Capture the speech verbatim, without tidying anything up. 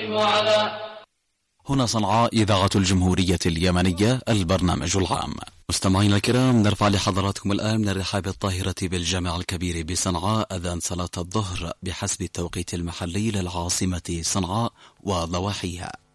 وعلى. هنا صنعاء إذاعة الجمهورية اليمنية، البرنامج العام. مستمعينا الكرام، نرفع لحضراتكم الآن من الرحاب الطاهرة بالجامع الكبير بصنعاء أذان صلاة الظهر بحسب التوقيت المحلي للعاصمة صنعاء وضواحيها.